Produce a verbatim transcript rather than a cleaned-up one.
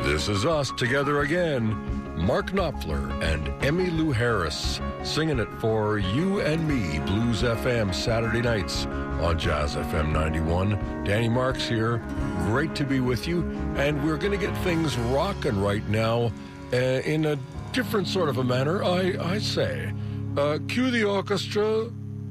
This is us together again. Mark Knopfler and Emmylou Harris singing it for You and Me, Blues F M, Saturday nights on Jazz F M ninety-one. Danny Marks here. Great to be with you. And we're going to get things rocking right now uh, in a different sort of a manner, I, I say. Uh, cue the orchestra.